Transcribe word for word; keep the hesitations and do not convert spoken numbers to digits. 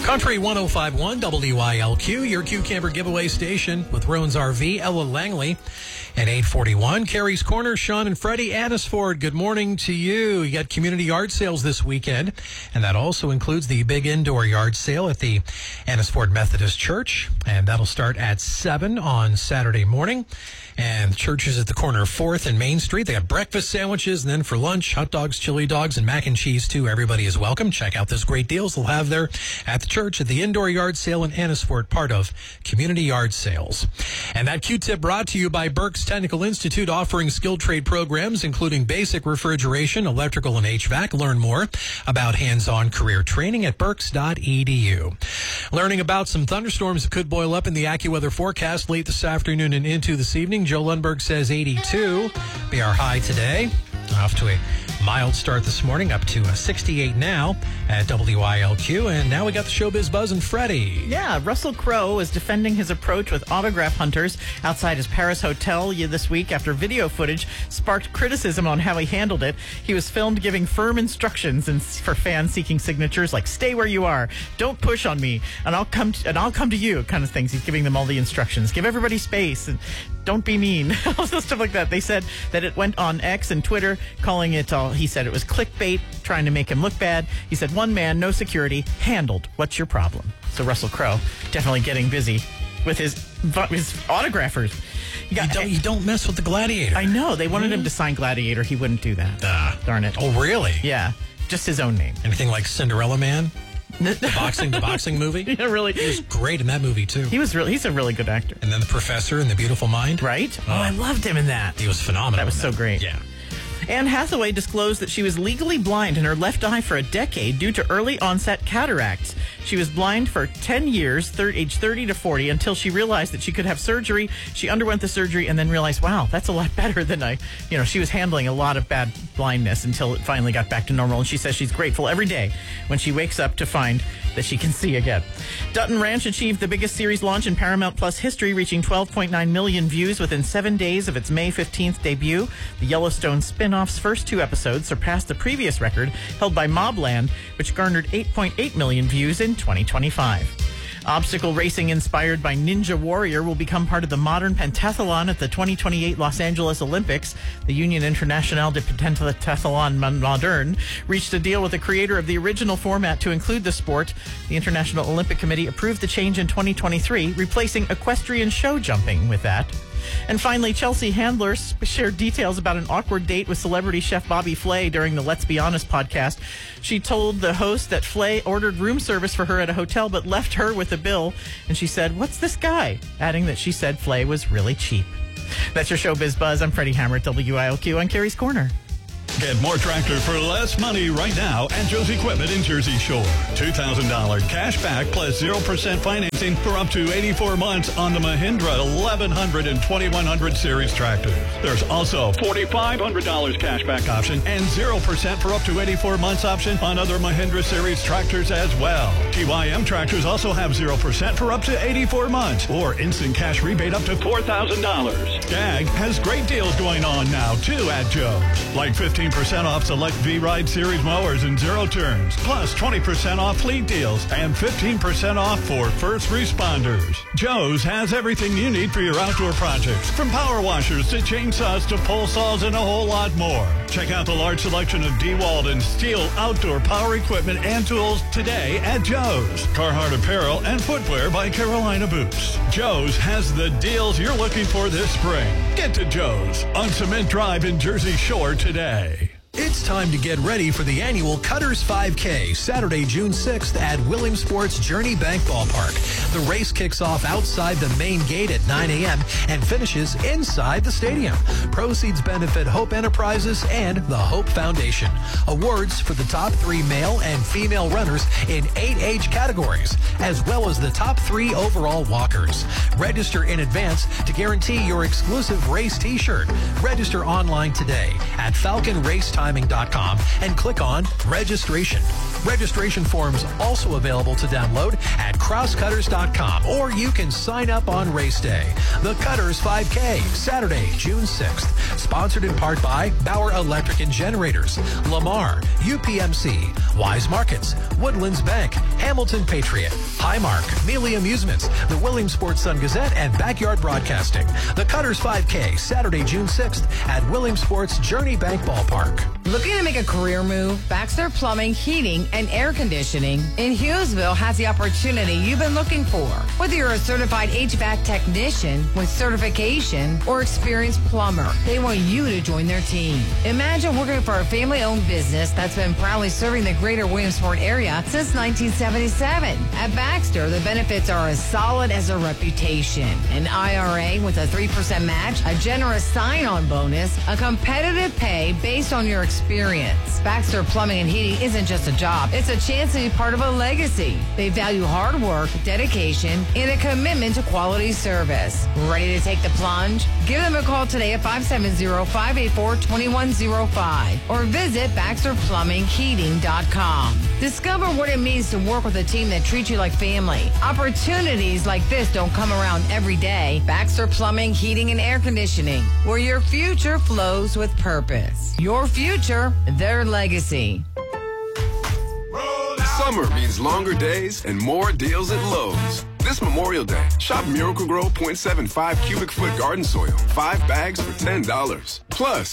Country one oh five point one W I L Q, your Q Camper giveaway station with Roan's R V, Ella Langley. At eight forty-one, Carrie's Corner, Sean and Freddie Anisford, good morning to you. You got community yard sales this weekend, and that also includes the big indoor yard sale at the Anisford Methodist Church, and that'll start at seven on Saturday morning. And the church is at the corner of fourth and Main Street. They got breakfast sandwiches, and then for lunch, hot dogs, chili dogs, and mac and cheese, too. Everybody is welcome. Check out those great deals they'll have there at the church at the indoor yard sale in Anisford, part of Community Yard Sales. And that Q-tip brought to you by Berks Technical Institute, offering skilled trade programs, including basic refrigeration, electrical, and H V A C. Learn more about hands-on career training at berks dot e d u. Learning about some thunderstorms that could boil up in the AccuWeather forecast late this afternoon and into this evening. Joe Lundberg says eighty-two be our high today. Off to a mild start this morning, up to sixty-eight now at W I L Q. And now we got the Showbiz Buzz and Freddie. Yeah, Russell Crowe is defending his approach with autograph hunters outside his Paris hotel this week after video footage sparked criticism on how he handled it. He was filmed giving firm instructions and for fans seeking signatures like "Stay where you are, don't push on me, and I'll come to, and I'll come to you" kind of things. He's giving them all the instructions. Give everybody space and don't be mean. All stuff like that. They said that it went on X and Twitter, calling it all. He said it was clickbait, trying to make him look bad. He said, "One man, no security, handled. What's your problem?" So Russell Crowe definitely getting busy with his his autographers. You, got, you, don't, you don't mess with the Gladiator. I know. They wanted mm-hmm. him to sign Gladiator. He wouldn't do that. Uh, Darn it. Oh, really? Yeah. Just his own name. Anything like Cinderella Man? The boxing, the boxing movie. Yeah, really. He was great in that movie too. He was really. He's a really good actor. And then The Professor in The Beautiful Mind. Right. Oh, oh I loved him in that. He was phenomenal. That was so that. great. Yeah. Anne Hathaway disclosed that she was legally blind in her left eye for a decade due to early onset cataracts. She was blind for ten years, third, age thirty to forty, until she realized that she could have surgery. She underwent the surgery and then realized, wow, that's a lot better than I, you know, she was handling a lot of bad blindness until it finally got back to normal. And she says she's grateful every day when she wakes up to find that she can see again. Dutton Ranch achieved the biggest series launch in Paramount Plus history, reaching twelve point nine million views within seven days of its May fifteenth debut. The Yellowstone spin-off's first two episodes surpassed the previous record held by Mobland, which garnered eight point eight million views in twenty twenty-five. Obstacle racing inspired by Ninja Warrior will become part of the modern pentathlon at the twenty twenty-eight Los Angeles Olympics. The Union Internationale de Pentathlon Moderne reached a deal with the creator of the original format to include the sport. The International Olympic Committee approved the change in twenty twenty-three, replacing equestrian show jumping with that. And finally, Chelsea Handler shared details about an awkward date with celebrity chef Bobby Flay during the Let's Be Honest podcast. She told the host that Flay ordered room service for her at a hotel but left her with a bill. And she said, "What's this guy?" adding that she said Flay was really cheap. That's your Showbiz Buzz. I'm Freddie Hammer at W I L Q on Carrie's Corner. Get more tractor for less money right now at Joe's Equipment in Jersey Shore. two thousand dollars cash back plus zero percent financing for up to eighty-four months on the Mahindra eleven hundred and twenty-one hundred series tractors. There's also four thousand five hundred dollars cash back option and zero percent for up to eighty-four months option on other Mahindra series tractors as well. T Y M tractors also have zero percent for up to eighty-four months or instant cash rebate up to four thousand dollars. G A G has great deals going on now too at Joe's. Like fifteen percent off select V-Ride series mowers and zero turns, plus twenty percent off fleet deals and fifteen percent off for first responders. Joe's has everything you need for your outdoor projects, from power washers to chainsaws to pole saws and a whole lot more. Check out the large selection of DeWalt and Steel outdoor power equipment and tools today at Joe's. Carhartt apparel and footwear by Carolina Boots. Joe's has the deals you're looking for this spring. Get to Joe's on Cement Drive in Jersey Shore today. It's time to get ready for the annual Cutters five K, Saturday, June sixth at Williamsport's Journey Bank Ballpark. The race kicks off outside the main gate at nine a.m. and finishes inside the stadium. Proceeds benefit Hope Enterprises and the Hope Foundation. Awards for the top three male and female runners in eight age categories, as well as the top three overall walkers. Register in advance to guarantee your exclusive race t-shirt. Register online today at falcon race timing heating dot com and click on Registration. Registration forms also available to download at crosscutters dot com, or you can sign up on race day. The Cutters five K, Saturday, June sixth. Sponsored in part by Bauer Electric and Generators, Lamar, U P M C, Wise Markets, Woodlands Bank, Hamilton Patriot, Highmark, Mealy Amusements, the Williamsport Sun Gazette, and Backyard Broadcasting. The Cutters five K, Saturday, June sixth at Williamsport's Journey Bank Ballpark. Looking to make a career move? Baxter Plumbing, Heating, and Air Conditioning in Hughesville has the opportunity you've been looking for. Whether you're a certified H V A C technician with certification or experienced plumber, they want you to join their team. Imagine working for a family-owned business that's been proudly serving the greater Williamsport area since nineteen seventy-seven. At Baxter, the benefits are as solid as a reputation. An I R A with a three percent match, a generous sign-on bonus, a competitive pay based on your experience. Baxter Plumbing and Heating isn't just a job. It's a chance to be part of a legacy. They value hard work, dedication, and a commitment to quality service. Ready to take the plunge? Give them a call today at five seven zero, five eight four, two one zero five or visit Baxter Plumbing Heating dot com. Discover what it means to work with a team that treats you like family. Opportunities like this don't come around every day. Baxter Plumbing, Heating, and Air Conditioning, where your future flows with purpose. Your future, their legacy. Summer means longer days and more deals at Lowe's. This Memorial Day, shop Miracle-Gro point seven five cubic foot garden soil, five bags for ten dollars. Plus,